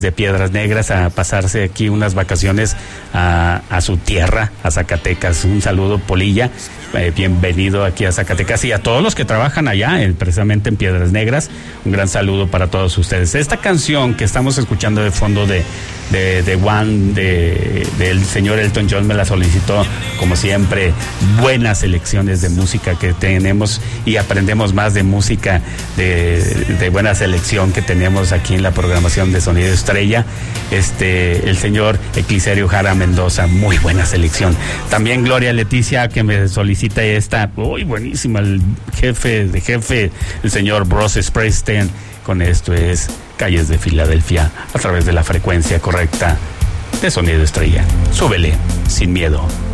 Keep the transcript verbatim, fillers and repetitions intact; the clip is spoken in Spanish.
de Piedras Negras a pasarse aquí unas vacaciones a, a su tierra, a Zacatecas. Un saludo, Polilla, eh, bienvenido aquí a Zacatecas y a todos los que trabajan allá, eh, precisamente en Piedras Negras. Un gran saludo para todos ustedes. Esta canción que estamos escuchando de fondo de, de, de One, de, del señor Elton John, me la solicitó, como siempre, buenas selecciones de música que tenemos y aprendemos más de música de, de buena selección que tenemos aquí en la programación de Sonido Estrella. Este, el señor Ecliserio Jara Mendoza, muy buena selección. También Gloria Leticia, que me solicita esta, uy, buenísima, el jefe de jefe, el señor Bruce Springsteen. Con esto es Calles de Filadelfia, a través de la frecuencia correcta de Sonido Estrella. Súbele, sin miedo.